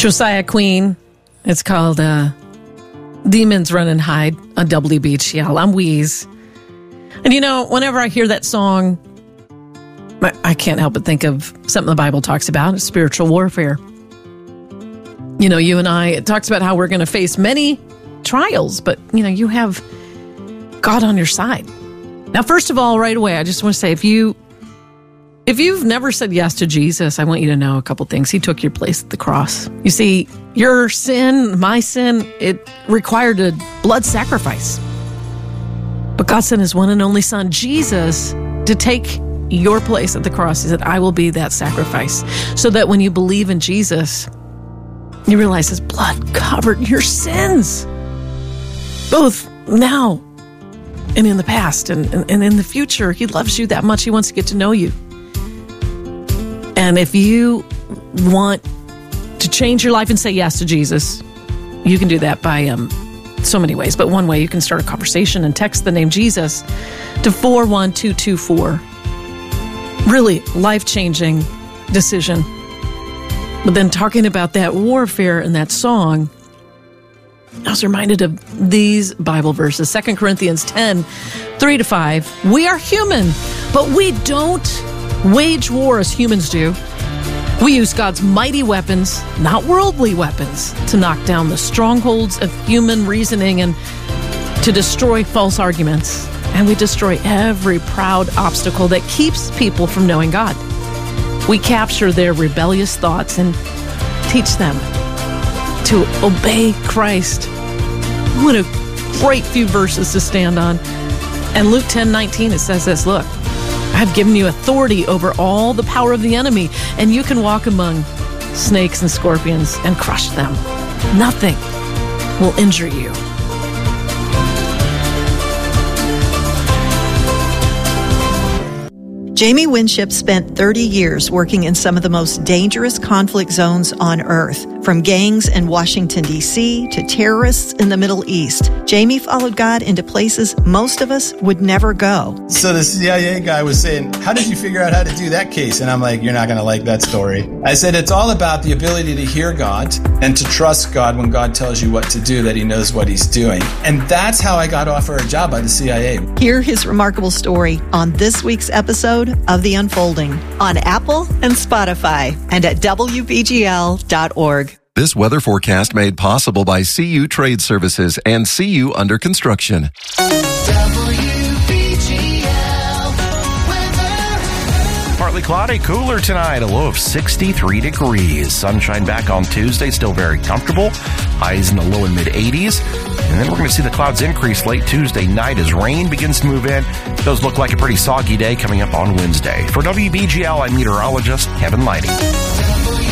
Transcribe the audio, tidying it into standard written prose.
Josiah Queen. It's called Demons Run and Hide on WBGL. I'm Wheeze. And you know, whenever I hear that song, I can't help but think of something the Bible talks about, spiritual warfare. You know, you and I, it talks about how we're going to face many trials, but, you know, you have God on your side. Now, first of all, right away, I just want to say, if you've never said yes to Jesus, I want you to know a couple things. He took your place at the cross. You see, your sin, my sin, it required a blood sacrifice. But God sent his one and only son, Jesus, to take your place at the cross. He said, I will be that sacrifice. So that when you believe in Jesus, you realize his blood covered your sins. Both now and in the past and in the future. He loves you that much. He wants to get to know you. And if you want to change your life and say yes to Jesus, you can do that by so many ways. But one way, you can start a conversation and text the name Jesus to 41224. Really life-changing decision. But then talking about that warfare and that song, I was reminded of these Bible verses. 2 Corinthians 10, 3-5. We are human, but we don't wage war as humans do. We use God's mighty weapons, not worldly weapons, to knock down the strongholds of human reasoning and to destroy false arguments. And we destroy every proud obstacle that keeps people from knowing God. We capture their rebellious thoughts and teach them to obey Christ. What a great few verses to stand on. And Luke 10:19, it says this, look, I've given you authority over all the power of the enemy, and you can walk among snakes and scorpions and crush them. Nothing will injure you. Jamie Winship spent 30 years working in some of the most dangerous conflict zones on Earth, from gangs in Washington, D.C. to terrorists in the Middle East. Jamie followed God into places most of us would never go. So the CIA guy was saying, how did you figure out how to do that case? And I'm like, you're not going to like that story. I said, it's all about the ability to hear God and to trust God when God tells you what to do, that he knows what he's doing. And that's how I got offered a job by the CIA. Hear his remarkable story on this week's episode of The Unfolding on Apple and Spotify and at WBGL.org. This weather forecast made possible by CU Trade Services and CU Under Construction. Partly cloudy, cooler tonight, a low of 63 degrees. Sunshine back on Tuesday, still very comfortable. Highs in the low and mid 80s. And then we're going to see the clouds increase late Tuesday night as rain begins to move in. It does look like a pretty soggy day coming up on Wednesday. For WBGL, I'm meteorologist Kevin Lighty.